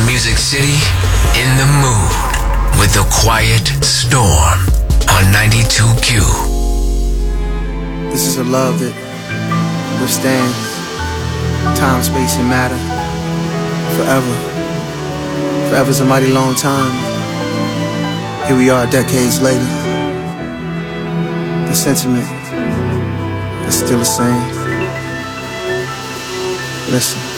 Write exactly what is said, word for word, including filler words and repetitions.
Music City, in the mood with the Quiet Storm on ninety-two Q. This is a love that withstands time, space, and matter forever. Forever's a mighty long time. Here we are decades later. The sentiment is still the same. Listen.